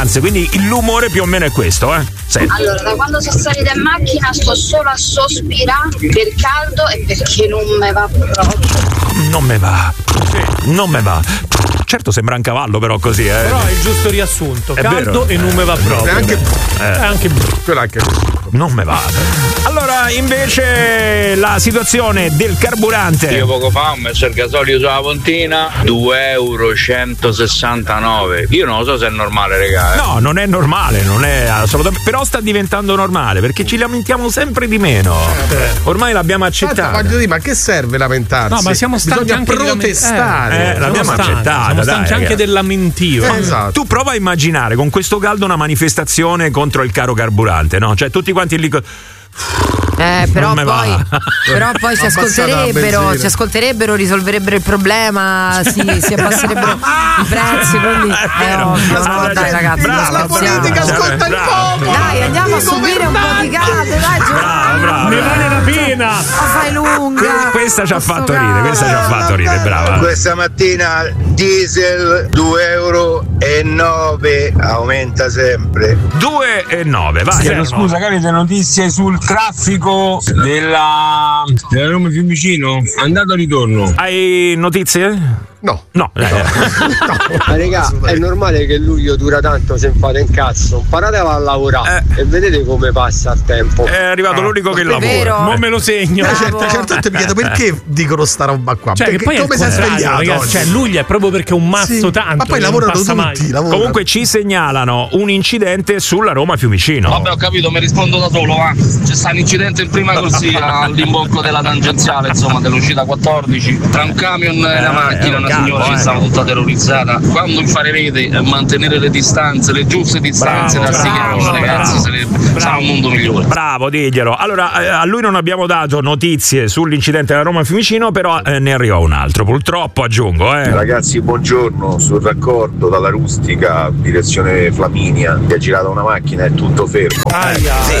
quindi l'umore più o meno è questo, Senti. Allora, da quando sono salita in macchina sto solo a sospirare per caldo e perché non me va proprio. Non me va. Certo sembra un cavallo però così, Però è il giusto riassunto, È caldo vero. e non me va proprio. È anche brutto. Non me va. Allora, invece la situazione del carburante. Io poco fa ho messo il gasolio sulla pontina, 2,169 €. Io non lo so se è normale, regà. No, non è normale, non è assolutamente. Però sta diventando normale perché ci lamentiamo sempre di meno. Ormai l'abbiamo accettato. Voglio dire, ma che serve lamentarsi? No, ma siamo stanchi Bisogna anche protestare. L'abbiamo accettata. Siamo stanchi anche del lamentio. Esatto. Tu prova a immaginare con questo caldo una manifestazione contro il caro carburante, no? Cioè tutti quanti lì. Però poi ci benzina. ascolterebbero, risolverebbero il problema, si abbasserebbero i prezzi, quindi dai ragazzi, La politica ascolta il popolo. dai, andiamo a subire un po' di caldo, dai Giovanni, Ne vale la pena. la fai lunga. Questa ci ha fatto ridere, brava. Questa mattina diesel 2,09 €, aumenta sempre. 2,9, vai. Chiedo scusa, che avete notizie sul traffico della Roma Fiumicino? Andato o ritorno? Hai notizie? No. No. Ma regà, è normale che luglio dura tanto se fate in cazzo. Imparate a lavorare e vedete come passa il tempo. È arrivato l'unico che lavora. vero. Non me lo segno. Certo mi chiedo perché dicono sta roba qua. Cioè, che Perché poi è come il si è contrario, svegliato ragazzi. oggi? Cioè, luglio è proprio perché è un mazzo tanto. Ma poi che lavorano non passa tutti, mai. lavorano. Comunque ci segnalano un incidente sulla Roma Fiumicino. Vabbè, ho capito, mi rispondo da solo, C'è stato un incidente in prima corsia all'imbocco della tangenziale, insomma, dell'uscita 14. Tra un camion e una macchina, una signora ci stava tutta terrorizzata. Quando imparerete a mantenere le distanze, le giuste distanze da sti camion, ragazzi, sarà un mondo migliore. Bravo, diglielo. Allora, a lui non abbiamo dato notizie sull'incidente della Roma Fiumicino, però ne arriva un altro, purtroppo aggiungo. Ragazzi, buongiorno. Sul raccordo dalla Rustica direzione Flaminia, che ha girato una macchina, è tutto fermo. Sì,